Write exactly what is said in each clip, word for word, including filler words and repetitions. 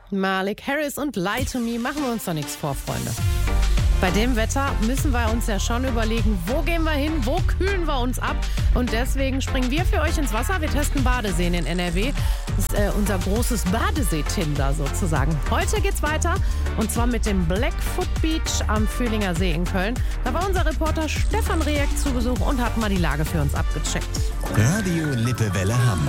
Malik Harris und Lie to Me, machen wir uns doch nichts vor, Freunde. Bei dem Wetter müssen wir uns ja schon überlegen, wo gehen wir hin, wo kühlen wir uns ab. Und deswegen springen wir für euch ins Wasser. Wir testen Badeseen in N R W. Das ist äh, unser großes Badesee-Tinder sozusagen. Heute geht's weiter und zwar mit dem Blackfoot Beach am Fühlinger See in Köln. Da war unser Reporter Stefan Rieck zu Besuch und hat mal die Lage für uns abgecheckt. Radio Lippewelle Hamm.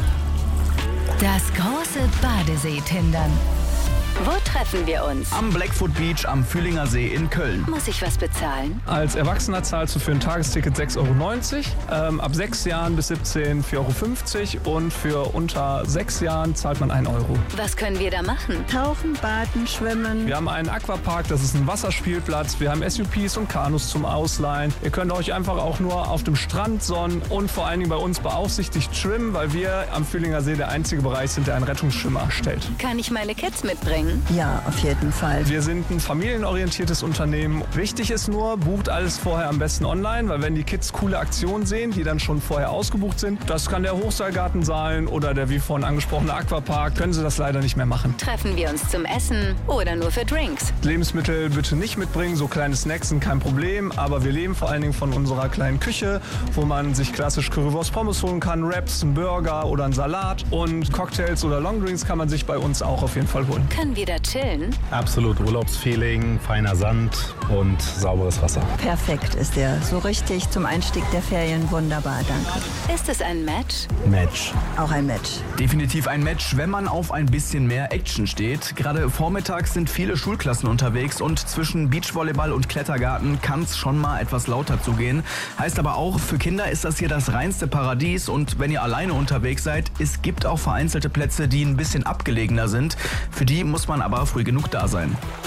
Das große Badesee-Tindern. Wo treffen wir uns? Am Blackfoot Beach am Fühlinger See in Köln. Muss ich was bezahlen? Als Erwachsener zahlst du für ein Tagesticket sechs Euro neunzig, ähm, ab sechs Jahren bis siebzehn vier Euro fünfzig und für unter sechs Jahren zahlt man ein Euro. Was können wir da machen? Tauchen, baden, schwimmen. Wir haben einen Aquapark, das ist ein Wasserspielplatz. Wir haben S U Ps und Kanus zum Ausleihen. Ihr könnt euch einfach auch nur auf dem Strand sonnen und vor allen Dingen bei uns beaufsichtigt schwimmen, weil wir am Fühlinger See der einzige Bereich sind, der einen Rettungsschwimmer erstellt. Kann ich meine Kids mitbringen? Ja, auf jeden Fall. Wir sind ein familienorientiertes Unternehmen. Wichtig ist nur, bucht alles vorher am besten online, weil wenn die Kids coole Aktionen sehen, die dann schon vorher ausgebucht sind, das kann der Hochseilgarten sein oder der wie vorhin angesprochene Aquapark, können sie das leider nicht mehr machen. Treffen wir uns zum Essen oder nur für Drinks? Lebensmittel bitte nicht mitbringen, so kleine Snacks sind kein Problem, aber wir leben vor allen Dingen von unserer kleinen Küche, wo man sich klassisch Currywurst Pommes holen kann, Wraps, einen Burger oder einen Salat und Cocktails oder Longdrinks kann man sich bei uns auch auf jeden Fall holen. Können wir da chillen? Absolut Urlaubsfeeling, feiner Sand und sauberes Wasser. Perfekt ist der. So richtig zum Einstieg der Ferien. Wunderbar, danke. Ist es ein Match? Match. Auch ein Match. Definitiv ein Match, wenn man auf ein bisschen mehr Action steht. Gerade vormittags sind viele Schulklassen unterwegs und zwischen Beachvolleyball und Klettergarten kann es schon mal etwas lauter zugehen. Heißt aber auch, für Kinder ist das hier das reinste Paradies und wenn ihr alleine unterwegs seid, es gibt auch vereinzelte Plätze, die ein bisschen abgelegener sind. Für die muss man aber früh genug da sein.